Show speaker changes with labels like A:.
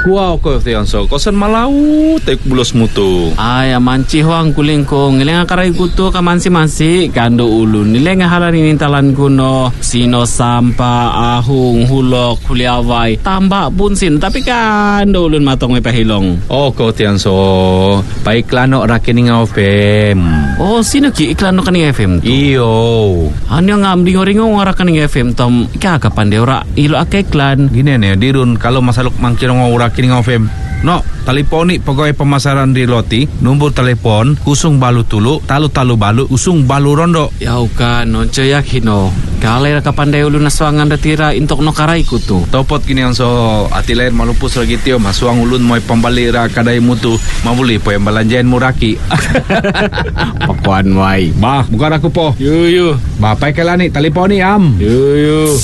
A: Wow ko tiyan so kosan malau tek bulos mutu.
B: Ay manci hoang kuling ko ngiling akaray kuto ka mansi kando ulun nileng halari nintalan kuno sino sampa ahung hulok kuliaway tambak punsin tapi kando ulun matong may pahilong.
A: Oh ko tiyan so paiklano rakining FM.
B: Oh sino ki iklano kaning FM tu?
A: Iyo.
B: Ano nga amding-ringo ngara kaning FM tom ikakapan de ora ilo ake iklan.
A: Gini nih dirun kalau masaluk mangkirong ora kining FM. No, teleponi pegawai pemasaran di Loti, nombor telepon usung balu tulu, talu balu usung balu rondo.
B: Ya kan, nonco yakin no. Kalai raka pandai ulun naswangan datira intok no karai kutu.
A: Topot gini yang so ati lain malupus lagi tio masuang ulun moy pembalira kadai mutu mabuli po yang balanjain muraki.
B: Pakuan wai.
A: Bah, bukan aku po.
B: Yu.
A: Bapak kelani teleponi am.
B: Yu.